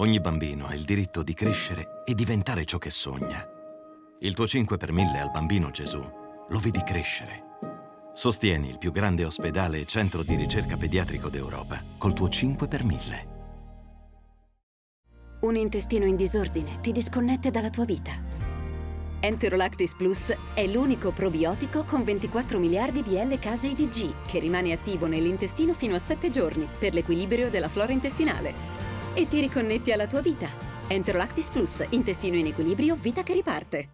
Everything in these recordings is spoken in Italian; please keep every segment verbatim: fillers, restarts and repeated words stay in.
Ogni bambino ha il diritto di crescere e diventare ciò che sogna. Il tuo cinque per mille al Bambino Gesù lo vedi crescere. Sostieni il più grande ospedale e centro di ricerca pediatrico d'Europa col tuo cinque per mille. Un intestino in disordine ti disconnette dalla tua vita. Enterolactis Plus è l'unico probiotico con ventiquattro miliardi di L-case I D G che rimane attivo nell'intestino fino a sette giorni per l'equilibrio della flora intestinale. E ti riconnetti alla tua vita. Enterolactis Plus, intestino in equilibrio, vita che riparte.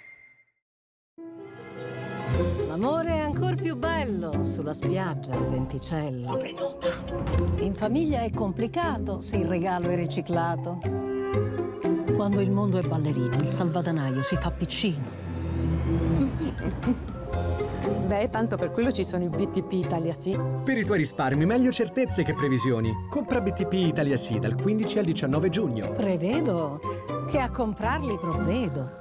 L'amore è ancora più bello sulla spiaggia al venticello. In famiglia è complicato se il regalo è riciclato. Quando il mondo è ballerino, il salvadanaio si fa piccino. Beh, tanto per quello ci sono i B T P Italia Sì. Per i tuoi risparmi, meglio certezze che previsioni. Compra B T P Italia Sì dal quindici al diciannove giugno. Prevedo che a comprarli provvedo.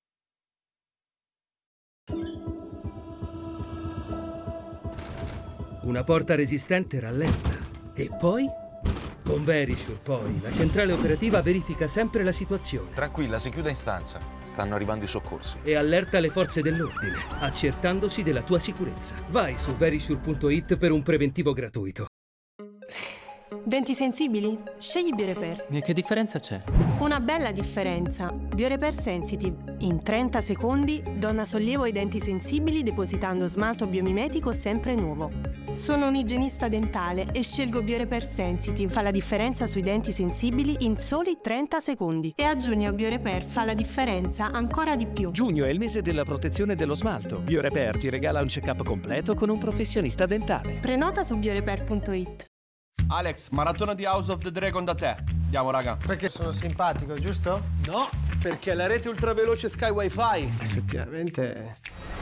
Una porta resistente rallenta. E poi? Con Verisure, poi, la centrale operativa verifica sempre la situazione. Tranquilla, si chiude in stanza. Stanno arrivando i soccorsi. E allerta le forze dell'ordine, accertandosi della tua sicurezza. Vai su verisure punto it per un preventivo gratuito. Denti sensibili? Scegli BioRepair. E che differenza c'è? Una bella differenza. BioRepair Sensitive. In trenta secondi dona sollievo ai denti sensibili depositando smalto biomimetico sempre nuovo. Sono un igienista dentale e scelgo BioRepair Sensitive. Fa la differenza sui denti sensibili in soli trenta secondi. E a giugno BioRepair fa la differenza ancora di più. Giugno è il mese della protezione dello smalto. BioRepair ti regala un check-up completo con un professionista dentale. Prenota su biorepair punto it. Alex, maratona di House of the Dragon da te. Andiamo, raga. Perché sono simpatico, giusto? No, perché la rete ultraveloce Sky Wi-Fi. Effettivamente.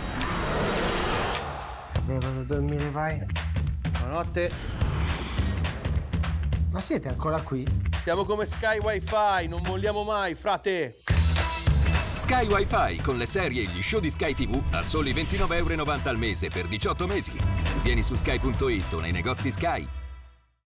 Vabbè, vado a dormire, vai. Buonanotte. Ma siete ancora qui? Siamo come Sky Wi-Fi, non molliamo mai, frate. Sky Wi-Fi con le serie e gli show di Sky tivù a soli ventinove e novanta euro al mese per diciotto mesi. Vieni su sky punto it o nei negozi Sky.